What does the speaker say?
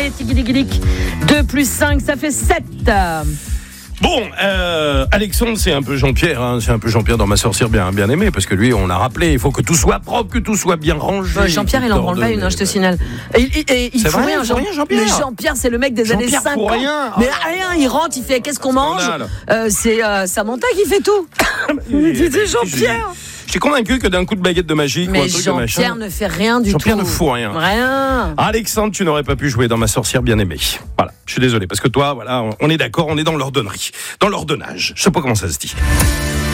Allez, tigiligilik. 2 plus 5, ça fait 7. Bon, Alexandre, c'est un peu Jean-Pierre, hein, c'est un peu Jean-Pierre dans Ma sorcière bien aimée, parce que lui, on a rappelé, il faut que tout soit propre, que tout soit bien rangé. Jean-Pierre, il en branle pas une, je te signale. Et il fout rien, Jean-Pierre. Mais Jean-Pierre, c'est le mec des années 50. Rien. Mais rien, il rentre, il fait qu'est-ce qu'on mange. C'est Samantha qui fait tout. C'est Jean-Pierre. Je suis convaincu que d'un coup de baguette de magie, mais Jean-Pierre ne fait rien du tout. Jean-Pierre ne fout rien. Rien. Alexandre, tu n'aurais pas pu jouer dans Ma sorcière bien aimée. Voilà, je suis désolé, parce que toi, voilà, on est d'accord, on est dans l'ordonnerie, dans l'ordonnage. Je sais pas comment ça se dit.